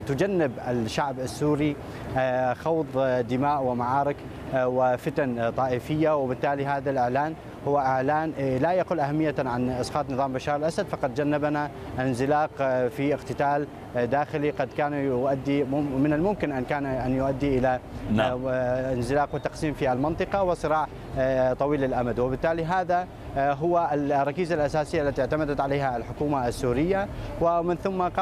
تجنب الشعب السوري خوض دماء ومعارك وفتن طائفية، وبالتالي هذا الإعلان هو إعلان لا يقل أهمية عن إسقاط نظام بشار الأسد، فقد جنبنا انزلاق في اقتتال داخلي قد كان يؤدي من الممكن أن يؤدي إلى انزلاق وتقسيم في المنطقة وصراع طويل الأمد. وبالتالي هذا هو الركيزة الأساسية التي اعتمدت عليها الحكومة السورية، ومن ثم